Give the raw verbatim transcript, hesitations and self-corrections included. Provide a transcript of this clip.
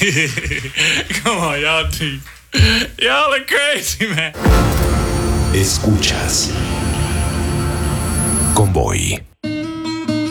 Come on, y'all, dude. Y'all are crazy, man. Escuchas Convoy.